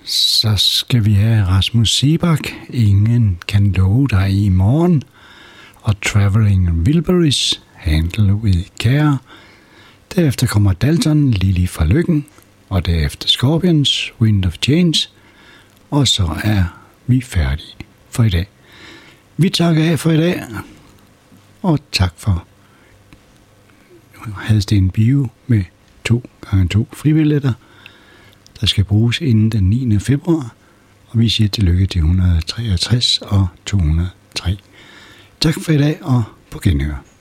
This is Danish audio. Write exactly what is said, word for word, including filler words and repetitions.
Så skal vi have Rasmus Seebach, Ingen kan love dig i morgen, og Traveling Wilburys, Handle with Care. Derefter kommer Dalton, Lily fra Lykken, og derefter Scorpions, Wind of Change, og så er vi færdige for i dag. Vi takker af for i dag, og tak for Hadsten Bio med to gange to fribilletter, der skal bruges inden den niende februar, og vi siger tillykke til et hundrede og treogtres og to hundrede og tre. Tak for i dag, og på genhør.